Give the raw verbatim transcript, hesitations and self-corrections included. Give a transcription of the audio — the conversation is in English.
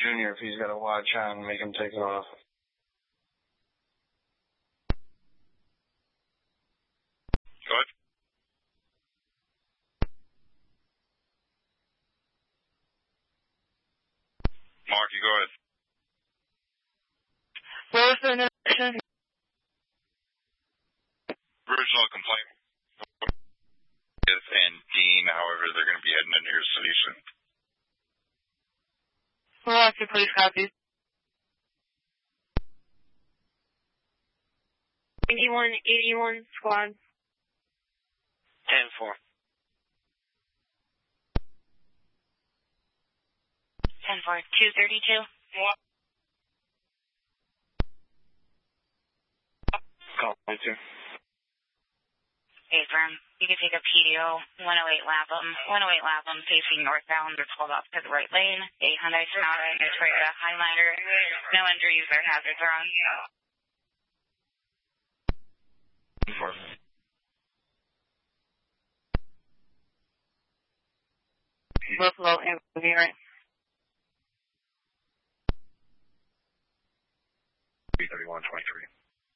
Junior if he's got a watch on, make him take it off. Go ahead. Mark, you go ahead. What was the initial? Original complaint is and Dean, however, they're going to be heading into your city soon. Well, actually, please copy. eighty-one, eighty-one, squad. ten four. ten four, two thirty-two. What? Call one two. Hey, firm. You can take a P D O, one oh eight Lapham, one oh eight Lapham, facing northbound, or pulled off to the right lane. A Hyundai Sonata and a Toyota Highlander. No injuries or hazards are on. Four. Buffalo and Coherent. three thirty-one twenty-three.